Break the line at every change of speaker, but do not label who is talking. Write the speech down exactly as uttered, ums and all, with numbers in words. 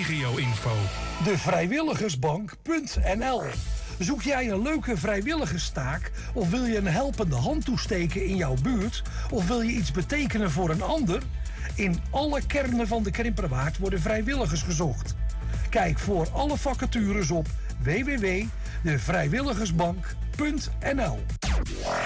regio-info.
De vrijwilligersbank punt n l. Zoek jij een leuke vrijwilligerstaak of wil je een helpende hand toesteken in jouw buurt of wil je iets betekenen voor een ander? In alle kernen van de Krimperwaard worden vrijwilligers gezocht. Kijk voor alle vacatures op w w w punt de vrijwilligersbank punt n l.